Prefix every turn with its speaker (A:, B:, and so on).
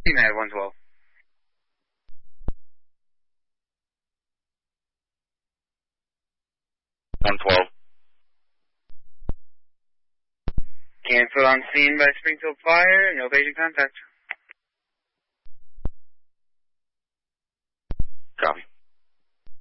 A: CMAD 112. Cancel on scene by Springfield Fire. No patient contact.
B: Copy.